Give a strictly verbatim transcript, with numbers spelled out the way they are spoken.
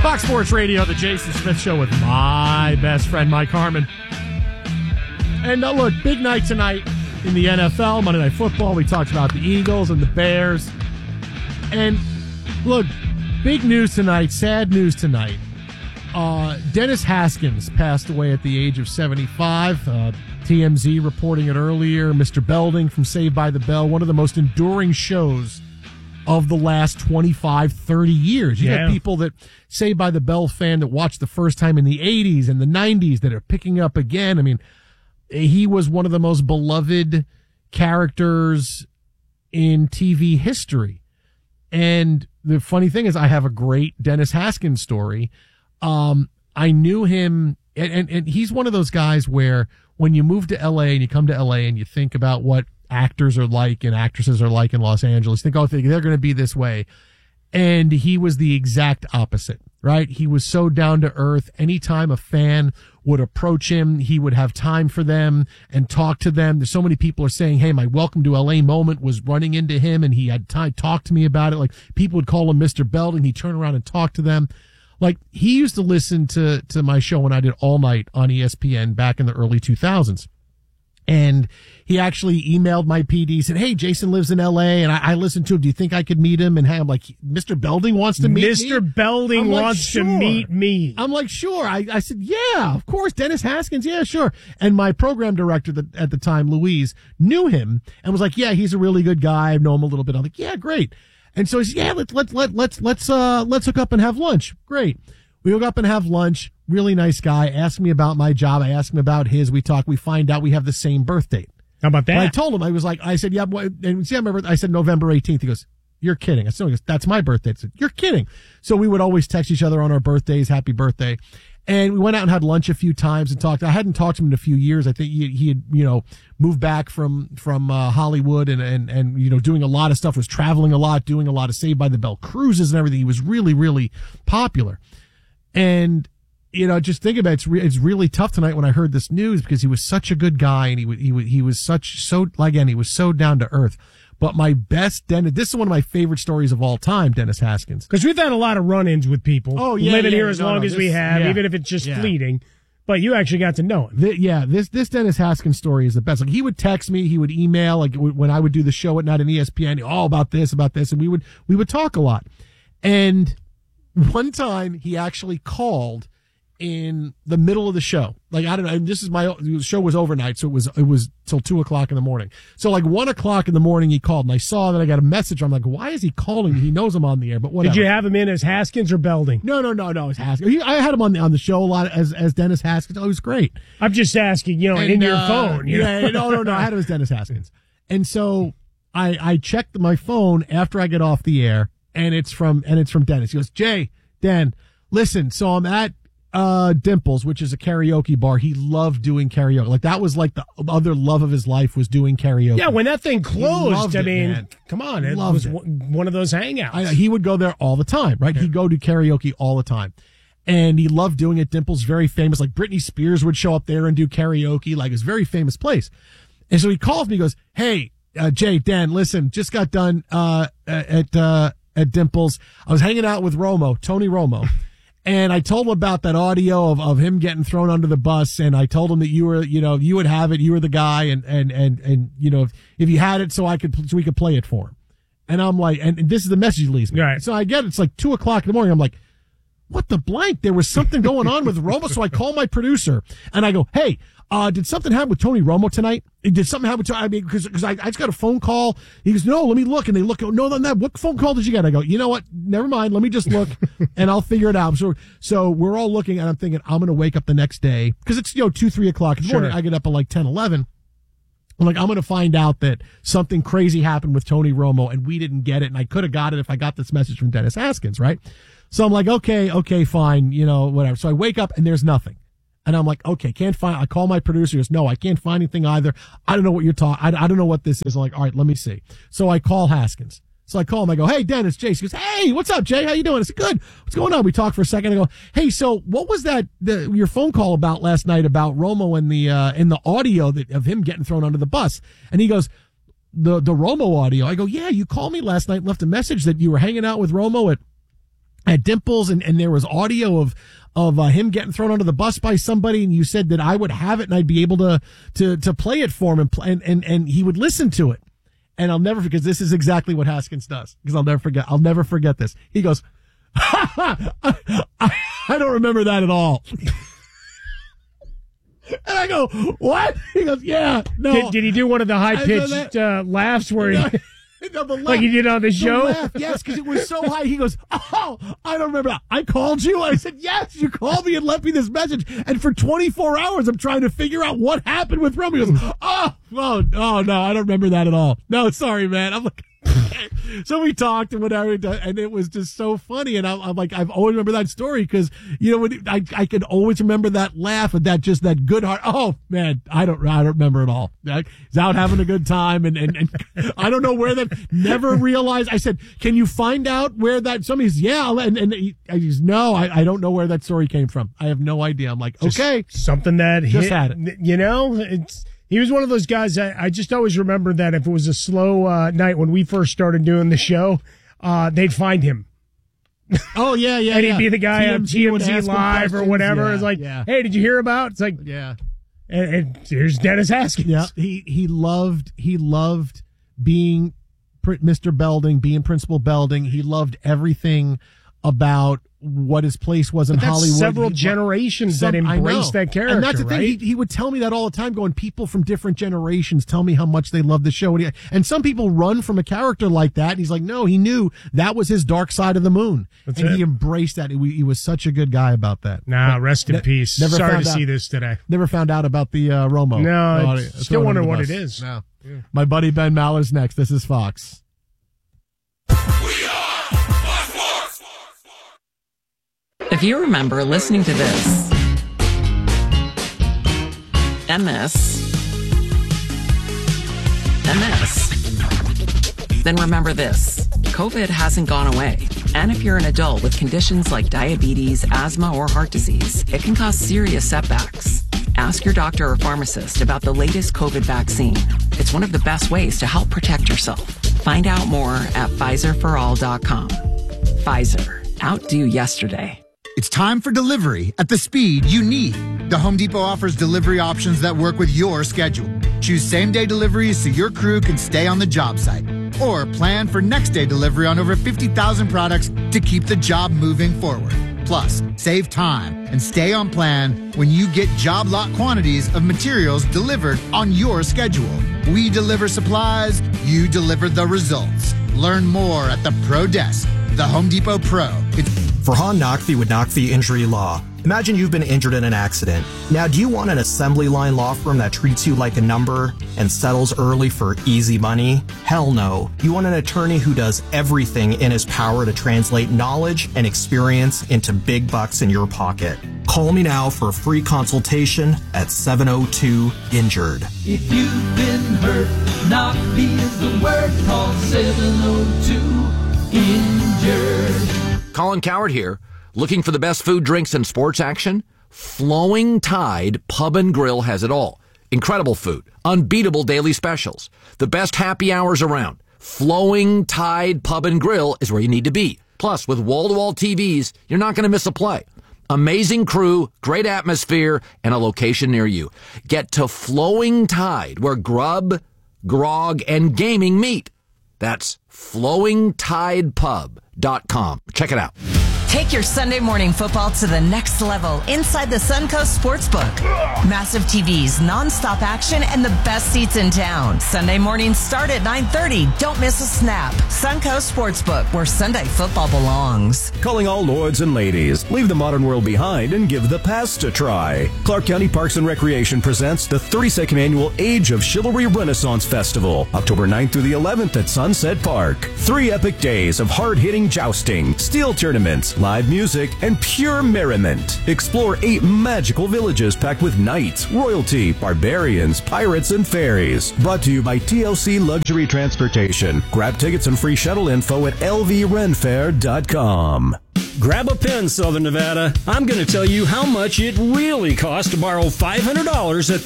Fox Sports Radio, the Jason Smith Show with my best friend, Mike Harmon. And uh, look, big night tonight in the N F L, Monday Night Football. We talked about the Eagles and the Bears. And look, big news tonight, sad news tonight. Uh, Dennis Haskins passed away at the age of seventy-five. Uh, T M Z reporting it earlier. Mister Belding from Saved by the Bell, one of the most enduring shows of the last twenty-five, thirty years. You yeah. got people that Saved by the Bell fan that watched the first time in the eighties and the nineties that are picking up again. I mean, he was one of the most beloved characters in T V history. And the funny thing is I have a great Dennis Haskins story. Um, I knew him, and, and, and he's one of those guys where when you move to L A and you come to L A and you think about what actors are like and actresses are like in Los Angeles, think, oh, they're going to be this way. And he was the exact opposite, right? He was so down to earth. Anytime a fan would approach him, he would have time for them and talk to them. There's so many people are saying, hey, my welcome to L A moment was running into him and he had time to talk to me about it. Like people would call him Mister Belding. He'd turn around and talk to them. Like he used to listen to, to my show when I did All Night on E S P N back in the early two thousands. And he actually emailed my P D, said, hey, Jason lives in L A, and I, I listened to him. Do you think I could meet him? And I'm like, Mister Belding wants to meet Mister me? Belding like, wants sure. to meet me. I'm like, sure. I, I said, yeah, of course. Dennis Haskins. Yeah, sure. And my program director that, at the time, Louise, knew him and was like, yeah, he's a really good guy. I've known him a little bit. I'm like, yeah, great. And so he said, yeah, let's, let's, let, let's, let's, uh, let's hook up and have lunch. Great. We hook up and have lunch. Really nice guy. Asked me about my job. I asked him about his. We talk. We find out we have the same birth date. How about that? And I told him, I was like, I said, yeah, what, and see, I remember, I said November eighteenth. He goes, you're kidding. I said, he goes, that's my birthday. I said, you're kidding. So we would always text each other on our birthdays, happy birthday. And we went out and had lunch a few times and talked. I hadn't talked to him in a few years. I think he, he had, you know, moved back from, from, uh, Hollywood and, and, and, you know, doing a lot of stuff, was traveling a lot, doing a lot of Saved by the Bell cruises and everything. He was really, really popular. And, you know, just think about it. It's, re- it's really tough tonight when I heard this news because he was such a good guy and he was, he was, he was such, so, again, he was so down to earth. But my best Dennis, this is one of my favorite stories of all time, Dennis Haskins. Because we've had a lot of run-ins with people. Oh, yeah. Living yeah, here as no, long no, as this, we have, yeah. even if it's just yeah. fleeting. But you actually got to know him. The, yeah, this, this Dennis Haskins story is the best. Like, he would text me, he would email, like, w- when I would do the show at night on E S P N, all about this, about this, and we would, we would talk a lot. And one time, he actually called in the middle of the show. Like, I don't know, and this is my, the show was overnight, so it was, it was till two o'clock in the morning. So like one o'clock in the morning he called and I saw that I got a message. I'm like, why is he calling? He knows I'm on the air, but whatever. Did you have him in as Haskins or Belding? No, no, no, no, it's Haskins. He, I had him on the, on the show a lot as, as Dennis Haskins. Oh, it was great. I'm just asking, you know, And, in your uh, phone. You yeah, know? no, no, no, I had him as Dennis Haskins. And so I, I checked my phone after I get off the air and it's from, and it's from Dennis. He goes, Jay, Dan, listen, so I'm at, Uh, Dimples, which is a karaoke bar. He loved doing karaoke. Like that was like the other love of his life was doing karaoke. Yeah, when that thing closed, I it, mean, man. come on, it Loved was it. one of those hangouts. I, he would go there all the time, right? He'd go to karaoke all the time. And he loved doing it. Dimples, very famous. Like Britney Spears would show up there and do karaoke. Like it's a very famous place. And so he calls me, he goes, hey, uh, Jay, Dan, listen, just got done, uh, at, uh, at Dimples. I was hanging out with Romo, Tony Romo. And I told him about that audio of, of him getting thrown under the bus. And I told him that you were, you know, you would have it. You were the guy. And, and, and, and, you know, if, if you had it so I could, so we could play it for him. And I'm like, and this is the message he leaves me. Right. So I get it. It's like two o'clock in the morning. I'm like, what the blank? There was something going on with Romo. So I call my producer and I go, hey, uh, did something happen with Tony Romo tonight? Did something happen to, I mean, cause, cause I, I just got a phone call. He goes, no, let me look. And they look, no, no, no, what phone call did you get? I go, you know what? Never mind. Let me just look and I'll figure it out. So, so we're all looking and I'm thinking, I'm going to wake up the next day. Cause it's, you know, two, three o'clock in the Sure. morning. I get up at like ten, eleven. I'm like, I'm going to find out that something crazy happened with Tony Romo and we didn't get it. And I could have got it if I got this message from Dennis Haskins, right? So I'm like, okay, okay, fine, you know, whatever. So I wake up and there's nothing. And I'm like, okay, can't find, I call my producer. He goes, no, I can't find anything either. I don't know what you're talking, I, I don't know what this is. I'm like, all right, let me see. So I call Haskins. So I call him. I go, hey, Dennis, Jay. He goes, hey, what's up, Jay? How you doing? I said, good. What's going on? We talk for a second. I go, hey, so what was that, the, your phone call about last night about Romo and the, uh, and the audio that, of him getting thrown under the bus? And he goes, the, the Romo audio. I go, yeah, you called me last night and left a message that you were hanging out with Romo at, at Dimples, and, and there was audio of of uh, him getting thrown under the bus by somebody, and you said that I would have it and I'd be able to to to play it for him, and play, and, and and he would listen to it. And I'll never forget, this is exactly what Haskins does, because I'll never forget. I'll never forget this. He goes, I, I, I don't remember that at all. And I go, what? He goes, yeah, no. Did, did he do one of the high-pitched uh, laughs where he, no, the laugh, like he did on the show? The laugh, yes, because it was so high. He goes, oh, I don't remember that. I called you. I said, yes, you called me and left me this message. And for twenty-four hours, I'm trying to figure out what happened with Romo. He goes, oh, oh, oh, no, I don't remember that at all. No, sorry, man. I'm like, so we talked and whatever, and it was just so funny. And I'm, I'm like, I've always remember that story because, you know, when I I can always remember that laugh and that just that good heart. Oh man, I don't I don't remember it all. He's out having a good time, and, and, and I don't know where that. Never realized. I said, can you find out where that? Somebody's yeah, and and he, he's no, I, I don't know where that story came from. I have no idea. I'm like, just okay, something that just hit, had it. You know, it's. He was one of those guys. I, I just always remember that if it was a slow uh, night when we first started doing the show, uh, they'd find him. Oh yeah, yeah, and he'd yeah. be the guy on T M Z Live or whatever. Yeah, it's like, yeah. hey, did you hear about? It's like, yeah. And, and here's Dennis Haskins. Yeah, he he loved he loved being Mister Belding, being Principal Belding. He loved everything about what his place was in but that's Hollywood. Several he, generations some, that embraced that character, and that's the thing. right? He, he would tell me that all the time, going, people from different generations tell me how much they love the show. And, he, and some people run from a character like that. And he's like, no, he knew that was his dark side of the moon. That's and it. he embraced that. He, he was such a good guy about that. Nah, but rest in ne- peace. Never Sorry to out, see this today. Never found out about the uh, Romo. No, Oh, it's, still wondering what it is. No. Yeah. My buddy Ben Maller's next. This is Fox. If you remember listening to this, and this, and this, then remember this. COVID hasn't gone away. And if you're an adult with conditions like diabetes, asthma, or heart disease, it can cause serious setbacks. Ask your doctor or pharmacist about the latest COVID vaccine. It's one of the best ways to help protect yourself. Find out more at Pfizer for all dot com. Pfizer. Outdo yesterday. It's time for delivery at the speed you need. The Home Depot offers delivery options that work with your schedule. Choose same-day deliveries so your crew can stay on the job site. Or plan for next-day delivery on over fifty thousand products to keep the job moving forward. Plus, save time and stay on plan when you get job lot quantities of materials delivered on your schedule. We deliver supplies, you deliver the results. Learn more at the Pro Desk. The Home Depot Pro. It's Farhan Naqvi with Naqvi Injury Law. Imagine you've been injured in an accident. Now, do you want an assembly line law firm that treats you like a number and settles early for easy money? Hell no. You want an attorney who does everything in his power to translate knowledge and experience into big bucks in your pocket. Call me now for a free consultation at seven oh two injured. If you've been hurt, Naqvi is the word. Call seven oh two injured. Colin Coward here. Looking for the best food, drinks, and sports action? Flowing Tide Pub and Grill has it all. Incredible food, unbeatable daily specials, the best happy hours around. Flowing Tide Pub and Grill is where you need to be. Plus, with wall-to-wall T Vs, you're not going to miss a play. Amazing crew, great atmosphere, and a location near you. Get to Flowing Tide, where grub, grog, and gaming meet. That's flowing tide pub dot com. Check it out. Take your Sunday morning football to the next level inside the Suncoast Sportsbook. Massive T Vs, nonstop action, and the best seats in town. Sunday mornings start at nine thirty. Don't miss a snap. Suncoast Sportsbook, where Sunday football belongs. Calling all lords and ladies. Leave the modern world behind and give the past a try. Clark County Parks and Recreation presents the thirty-second annual Age of Chivalry Renaissance Festival, October ninth through the eleventh at Sunset Park. Three epic days of hard-hitting jousting, steel tournaments, live music, and pure merriment. Explore eight magical villages packed with knights, royalty, barbarians, pirates, and fairies. Brought to you by T L C Luxury Transportation. Grab tickets and free shuttle info at L V renfair dot com. Grab a pen, Southern Nevada. I'm going to tell you how much it really costs to borrow five hundred dollars at